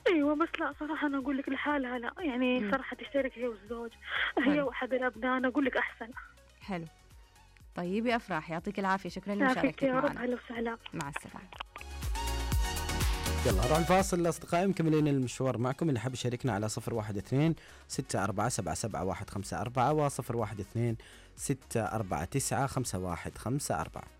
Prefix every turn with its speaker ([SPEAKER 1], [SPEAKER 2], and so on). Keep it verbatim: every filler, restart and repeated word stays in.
[SPEAKER 1] ايوه بس لا صراحه انا اقول لك لحالها لا، يعني
[SPEAKER 2] مم.
[SPEAKER 1] صراحه تشترك هي والزوج، هي
[SPEAKER 2] حلو.
[SPEAKER 1] واحد الابناء، انا اقول لك احسن.
[SPEAKER 2] حلو. طيب يا أفراح، يعطيك العافية، شكرا
[SPEAKER 1] يعافيك
[SPEAKER 2] لمشاركتك
[SPEAKER 1] يا رب،
[SPEAKER 2] معنا.
[SPEAKER 1] هلا وسهلا.
[SPEAKER 2] مع السلامة.
[SPEAKER 3] يلا نروح الفاصل أصدقائي، مكملين المشوار معكم. اللي حاب يشاركنا على صفر واحد اثنين ستة أربعة سبعة سبعة واحد خمسة أربعة وصفر واحد اثنين ستة أربعة تسعة خمسة واحد خمسة أربعة.